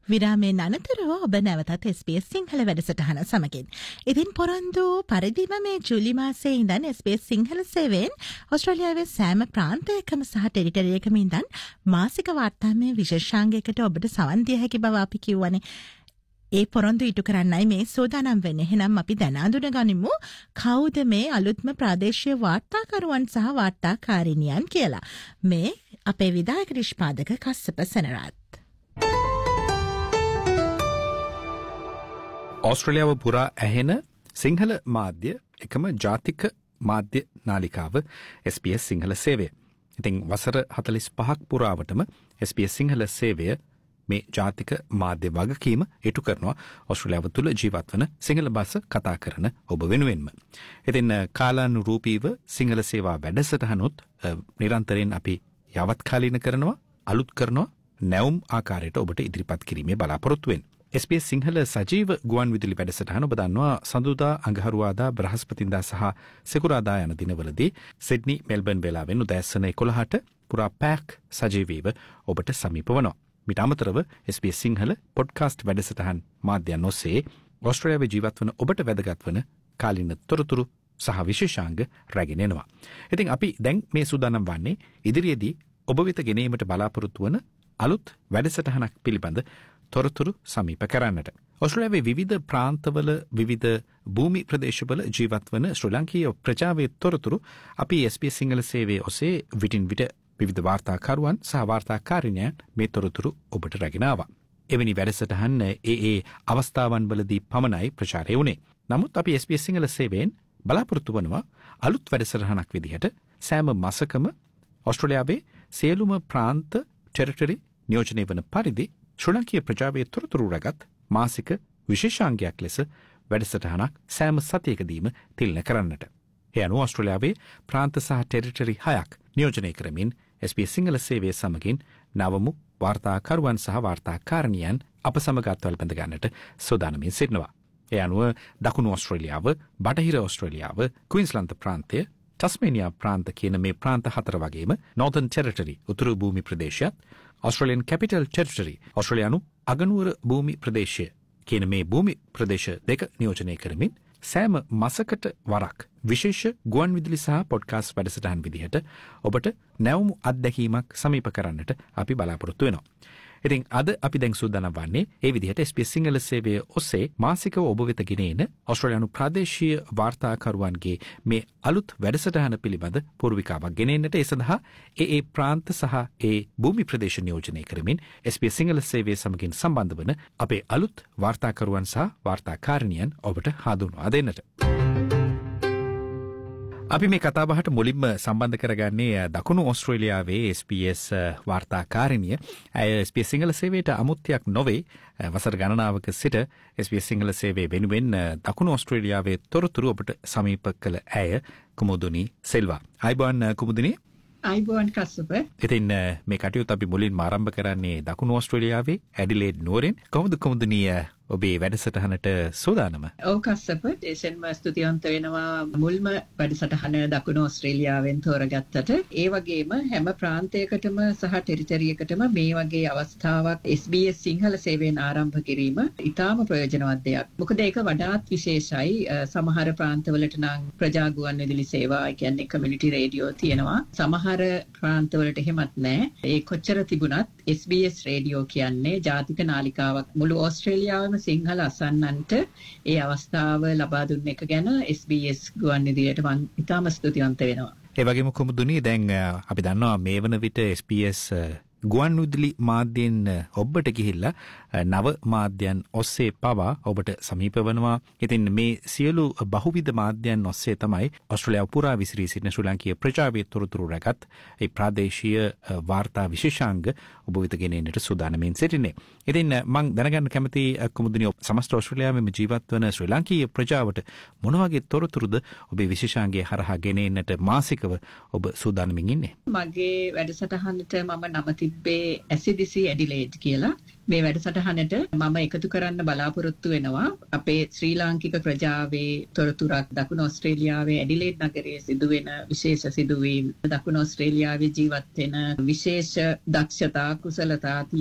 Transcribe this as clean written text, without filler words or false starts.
විරාමයෙන් අනතුරුව ඔබ නැවතත් SBS සිංහල වැඩසටහන සමගින්. ඉතින් පොරොන්දු පරිදිම මේ ජූලි මාසයේ ඉඳන් SBS සිංහල සේවයෙන් ඔස්ට්‍රේලියාවේ සෑම ප්‍රාන්තයකම සහ ටෙරිටරියකම ඉඳන් මාසික වාර්තාමය විශේෂාංගයකට ඔබට සවන් දිය හැකි බව අපි කිව්වනේ. ඒ පොරොන්දු ඉටු කරන්නයි මේ සෝදානම් වෙන්නේ. එහෙනම් අපි දැන අඳුන ගනිමු කවුද මේ අලුත්ම ප්‍රාදේශීය වාර්තාකරුවන් සහ වාර්තාකාරිනියන් කියලා. මේ අපේ විධායක නිෂ්පාදක කස්සප සෙනරත්. ඕස්ට්‍රේලියාව පුරා ඇහෙන සිංහල මාධ්‍ය එකම ජාතික මාධ්‍ය නාලිකාව SBS සිංහල සේවය. ඉතින් වසර 45ක් පුරාවටම SBS සිංහල සේවය මේ ජාතික මාධ්‍ය වගකීම ඉටු කරනවා ඕස්ට්‍රේලියාව තුළ ජීවත් වන සිංහල බස කතා කරන ඔබ වෙනුවෙන්ම. ඉතින් කාලානුරූපීව සිංහල සේවා වැඩසටහනොත් නිරන්තරයෙන් අපි යාවත්කාලීන කරනවා, අලුත් කරනවා, නැවුම් ආකාරයට ඔබට ඉදිරිපත් කිරීමේ බලාපොරොත්තු වෙන්නේ. SBS සිංහල සජීව ගුවන් විදුලි වැඩසටහන ඔබ දන්නවා සඳුදා, අඟහරුවාදා, බ්‍රහස්පතින්දා සහ සෙකුරාදා යන දිනවලදී සිඩ්නි, මෙල්බර්න් වේලාවෙන් උදෑසන 11ට පුරා පැයක් සජීවීව ඔබට සමීප වනවා. මිට අමතරව SBS සිංහල පොඩ්කාස්ට් වැඩසටහන් මාධ්‍යයන් ඔස්සේ ඕස්ට්‍රේලියාවේ ජීවත් වන ඔබට වැදගත් වන කාලින තොරතුරු සහ විශේෂාංග රැගෙන එනවා. ඉතින් අපි දැන් මේ සූදානම් වන්නේ ඉදිරියේදී ඔබ වෙත ගෙනීමට බලාපොරොත්තු වන අලුත් වැඩසටහනක් පිළිබඳ තොරතුරු සමීප කරන්නට. ඔස්ට්‍රේලියාවේ විවිධ ප්‍රාන්තවල විවිධ භූමි ප්‍රදේශවල ජීවත් වන ශ්‍රී ලාංකීය ප්‍රජාවේ තොරතුරු අපි SBS සිංහල සේවයේ ඔස්සේ විටින් විට විවිධ වාර්තාකරුවන් සහ වාර්තාකාරිනියන් මේ තොරතුරු ඔබට රැගෙන ආවා. එවැනි වැඩසටහන් ඒ අවස්ථාවන් වලදී පමණයි ප්‍රචාරය වුණේ. නමුත් අපි SBS සිංහල සේවයෙන් බලාපොරොත්තු වනවා අලුත් වැඩසටහනක් විදිහට සෑම මාසකම ඕස්ට්‍රේලියාවේ සියලුම ප්‍රාන්ත ටෙරිටරි නියෝජනය වන පරිදි ශ්‍රී ලාංකීය ප්‍රජාවේ තොරතුරු රැගත් මාසික විශේෂාංගයක් ලෙස වැඩසටහනක් සෑම සතියකදීම තිලන කරන්නට. ඒ අනුව ඕස්ට්‍රේලියාවේ ප්‍රාන්ත සහ ටෙරිටරි 6ක් නියෝජනය කරමින් SBS සිංහල සේවය සමගින් නවමු වාර්තාකරුවන් සහ වාර්තාකාරණියන් අප සමග අත්වල බැඳ ගන්නට සූදානමින් සිටිනවා. ඒ අනුව දකුණු ඕස්ට්‍රේලියාව, බටහිර ඕස්ට්‍රේලියාව, ක්වීන්ස්ලන්ත ප්‍රාන්තය, ටස්මේනියා ප්‍රාන්ත කියන මේ ප්‍රාන්ත 4 වගේම නෝර්තන් ටෙරිටරි උතුරු භූමි ප්‍රදේශයත්, ඔස්ට්‍රේලියන් කැපිටල් ටෙරිටරි ඔස්ට්‍රේලියානු අගනුවර භූමි ප්‍රදේශය කියන මේ භූමි ප්‍රදේශ දෙක නියෝජනය කරමින් සෑම මාසකට වරක් විශේෂ ගුවන් විදුලි සහ පොඩ්කාස්ට් වැඩසටහන් විදිහට ඔබට නැවුම් අත්දැකීමක් සමීප කරන්නට අපි බලාපොරොත්තු වෙනවා. ඉතින් අද අපි දැන් සූදානම් වන්නේ ඒ විදිහට SBS සිංහල සේවය ඔස්සේ මාසිකව ඔබ වෙත ගෙනෙන ඕස්ට්‍රේලියානු ප්‍රාදේශීය වාර්තාකරුවන්ගේ මේ අලුත් වැඩසටහන පිළිබඳ පූර්විකාවක් ගෙනෙන්නට ඒ සඳහා ඒ ප්‍රාන්ත සහ ඒ භූමි ප්‍රදේශ නියෝජනය කරමින් SBS සිංහල සේවය සමගින් සම්බන්ධ වන අපේ අලුත් වාර්තාකරුවන් සහ වාර්තාකාරිනියන් ඔබට හඳුන්වා දෙන්නට. අපි මේ කතාබහට මුලින්ම සම්බන්ධ කරගන්නේ දකුණු ඕස්ට්‍රේලියාවේ SBS වාර්තාකාරිනිය. ඇය SBS සිංහල සේවයට අමුත්‍යක් නොවේ. වසර ගණනාවක සිට SBS සිංහල සේවය වෙනුවෙන් දකුණු ඕස්ට්‍රේලියාවේ තොරතුරු ඔබට සමීප කළ ඇය කුමුදුනි සිල්වා. අයිබෝන් කුමුදුනි. අයිබෝන් කස්සප. ඉතින් මේ කටයුතු අපි මුලින්ම ආරම්භ කරන්නේ දකුණු ඕස්ට්‍රේලියාවේ ඇඩිලේඩ් නුවරින්. කොහොමද කුමුදුනි ඔබේ වැඩසටහනට සූදානම? ඔව් කස්සප, දේශෙන්ම ස්තුතිවන්ත වෙනවා මුල්ම වැඩසටහන දකුණු ඕස්ට්‍රේලියාවෙන් තෝරගත්තට. ඒ වගේම හැම ප්‍රාන්තයකටම සහ ටෙරිටරියකටම මේ වගේ අවස්ථාවක් SBS සිංහල සේවයෙන් ආරම්භ කිරීම ඉතාම ප්‍රයෝජනවත් දෙයක්. මොකද ඒක වඩාත් විශේෂයි. සමහර ප්‍රාන්තවලට නම් ප්‍රජා ගුවන් විදුලි සේවා, කියන්නේ කමියුනිටි රේඩියෝ තියෙනවා. සමහර ප්‍රාන්තවලට එහෙමත් නැහැ. ඒ කොච්චර තිබුණත් SBS රේඩියෝ කියන්නේ ජාතික නාලිකාවක්. මුළු ඕස්ට්‍රේලියාවම සිංහල අසන්නන්ට ඒ අවස්ථාව ලබා දුන්න එක ගැන SBS ගුවන් විදුලියට මම ඉතාම ස්තුතිවන්ත වෙනවා. ඒ වගේම කුමුදුනි දැන් අපි දන්නවා මේ වන විට SBS ගුවන් විදුලි මාධ්‍යයෙන් ඔබට ගිහිල්ලා නව මාධ්‍යයන් ඔස්සේ පවා ඔබට සමීප වෙනවා. ඉතින් මේ සියලු බහුවිධ මාධ්‍යයන් ඔස්සේ තමයි ඕස්ට්‍රේලියාව පුරා විසිරී සිටින ශ්‍රී ලාංකීය ප්‍රජාවේ තොරතුරු රැගත් ඒ ප්‍රාදේශීය වාර්තා විශේෂාංග ඔබ වෙත ගෙනෙන්නට සූදානම්ින් සිටින්නේ. ඉතින් මම දැනගන්න කැමති කුමුදුනි සමස්ත ඕස්ට්‍රේලියාවෙම ජීවත් වන ශ්‍රී ලාංකීය ප්‍රජාවට මොන වගේ තොරතුරුද ඔබේ විශේෂාංගයේ හරහා ගෙනෙන්නට මාසිකව ඔබ සූදානම්ින් ඉන්නේ? මගේ වැඩසටහනට මම නම තිබ්බේ ඇසිඩිසි ඇඩිලේඩ් කියලා. මේ වැඩසටහනට මම එකතු කරන්න බලාපොරොත්තු වෙනවා අපේ ශ්‍රී ලාංකික ප්‍රජාවේ තොරතුරක්, දකුණු ඕස්ට්‍රේලියාවේ ඇඩිලේඩ් නගරයේ සිදුවෙන විශේෂ සිදුවීම්, දකුණු ඕස්ට්‍රේලියාවේ ජීවත් වෙන විශේෂ දක්ෂතා කුසලතා